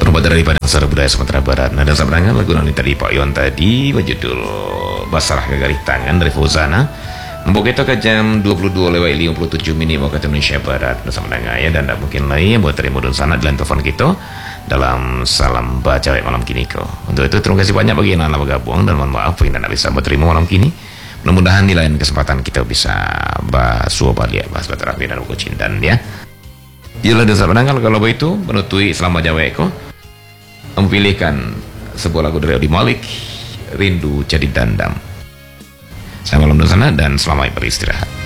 Terbuat dari Padang Sara Budaya Sumatera Barat. Nada sabrangan lagu nani tadi Pak Yon tadi berjudul Basarah Gagarih Tangan dari Fauzana. Mbok kita ke jam 22:57 waktu Indonesia Barat. Nada sabrangan ya, dan tidak mungkin lain buat terima dan sana dalam telepon kita dalam salam baca malam kini ko. Untuk itu terima kasih banyak bagi yang telah bergabung, dan mohon maaf yang tidak bisa berterima malam kini. Mudah-mudahan di lain kesempatan kita bisa bahas balik bahas terapi dan buku cintaan ya. Yalah, dan sabrangan kalau begitu menutui selama Jawa Eko memilihkan sebuah lagu dari Odi Malik, Rindu Jadi Dandam. Selamat malam di sana dan selamat beristirahat.